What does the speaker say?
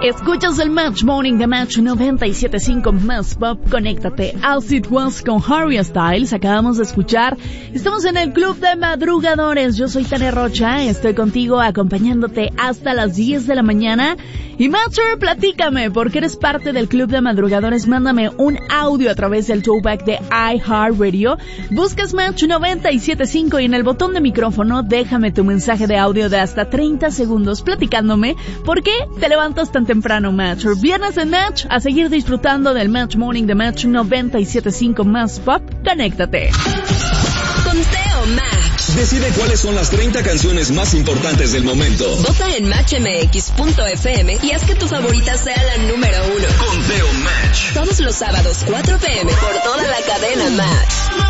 Escuchas el Match Morning de Match 97.5 Más Pop. Conéctate. As It Was con Harry Styles. Acabamos de escuchar. Estamos en el Club de Madrugadores. Yo soy Tania Rocha. Estoy contigo acompañándote hasta las 10 de la mañana. Y Matcher, platícame, porque eres parte del Club de Madrugadores. Mándame un audio a través del throwback de iHeartRadio. Buscas Match 97.5 y en el botón de micrófono déjame tu mensaje de audio de hasta 30 segundos platicándome por qué te levantas tan temprano, Matcher. Viernes de Match, a seguir disfrutando del Match Morning de Match 97.5 Más Pop. Conéctate. Conteo Match. Decide cuáles son las 30 canciones más importantes del momento. Vota en matchmx.fm y haz que tu favorita sea la número 1. Conteo Match. Todos los sábados 4 p.m. por toda la cadena Match.